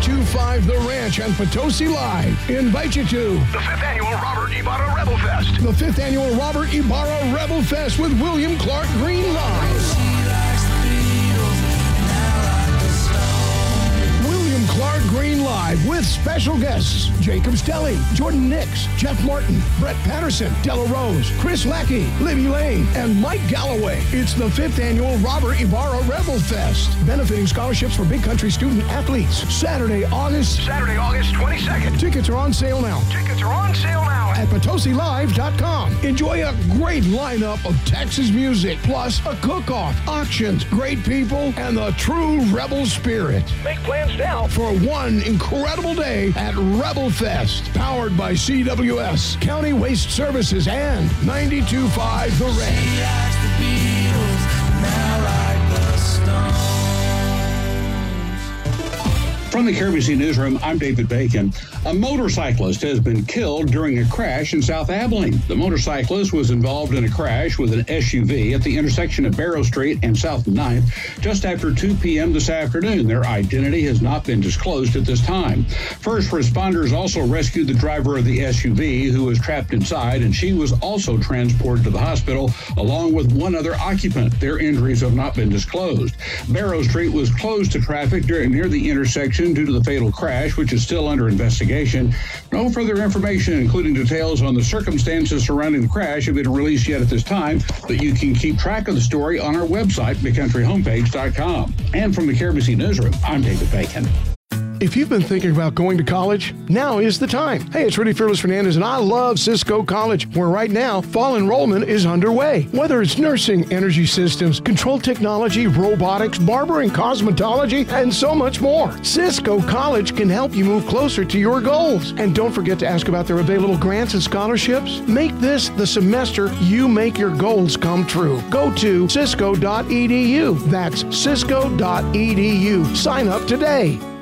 92.5 The Ranch and Potosi Live invite you to the 5th Annual Robert Ibarra Rebel Fest. The 5th Annual Robert Ibarra Rebel Fest with William Clark Green Live. Clark Green Live with special guests Jacob Stelly, Jordan Nix, Jeff Martin, Brett Patterson, Della Rose, Chris Lackey, Libby Lane, and Mike Galloway. It's the 5th Annual Robert Ibarra Rebel Fest, benefiting scholarships for Big Country student athletes. Saturday, August 22nd. Tickets are on sale now. At PotosiLive.com. Enjoy a great lineup of Texas music, plus a cook-off, auctions, great people, and the true Rebel spirit. Make plans now for one incredible day at Rebel Fest, powered by CWS, County Waste Services, and 92.5 The Ranch. From the KRBC Newsroom, I'm David Bacon. A motorcyclist has been killed during a crash in South Abilene. The motorcyclist was involved in a crash with an SUV at the intersection of Barrow Street and South 9th just after 2 p.m. this afternoon. Their identity has not been disclosed at this time. First responders also rescued the driver of the SUV, who was trapped inside, and she was also transported to the hospital along with one other occupant. Their injuries have not been disclosed. Barrow Street was closed to traffic near the intersection due to the fatal crash, which is still under investigation. No further information, including details on the circumstances surrounding the crash, have been released yet at this time, but you can keep track of the story on our website, BigCountryHomepage.com. And from the KRBC Newsroom, I'm David Bacon. If you've been thinking about going to college, now is the time. Hey, it's Rudy Fearless Fernandez, and I love Cisco College, where right now, fall enrollment is underway. Whether it's nursing, energy systems, control technology, robotics, barbering, cosmetology, and so much more, Cisco College can help you move closer to your goals. And don't forget to ask about their available grants and scholarships. Make this the semester you make your goals come true. Go to cisco.edu. That's cisco.edu. Sign up today.